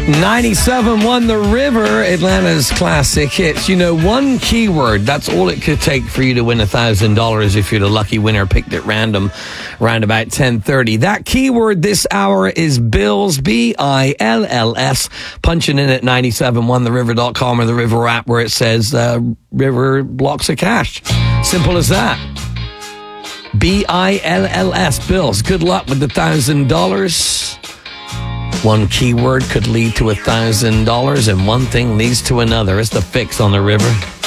97.1 The River, Atlanta's classic hits. You know, one keyword, that's all it could take for you to win $1,000 if you're the lucky winner picked at random around about 10:30. That keyword this hour is bills, B-I-L-L-S. Punching in at 971theriver.com or the River app where it says River blocks of cash. Simple as that. B-I-L-L-S, bills. Good luck with the $1,000. One keyword could lead to $1,000, and one thing leads to another. It's The Fix on the River.